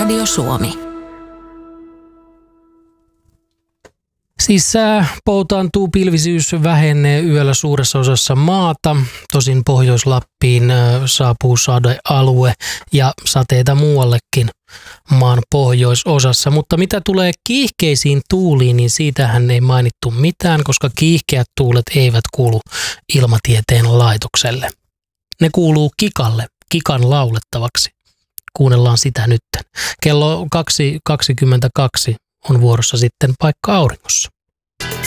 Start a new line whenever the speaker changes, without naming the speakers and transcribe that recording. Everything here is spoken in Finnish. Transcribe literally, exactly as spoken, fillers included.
Radio Suomi.
Siis sää poutaantuu, pilvisyys vähenee yöllä suuressa osassa maata. Tosin Pohjois-Lappiin saapuu sadealue ja sateita muuallekin maan pohjoisosassa. Mutta mitä tulee kiihkeisiin tuuliin, niin siitähän ei mainittu mitään, koska kiihkeät tuulet eivät kuulu Ilmatieteen laitokselle. Ne kuuluu Kikalle, Kikan laulettavaksi. Kuunnellaan sitä nytten. Kello kaksi kaksikymmentäkaksi on vuorossa sitten Paikka auringossa.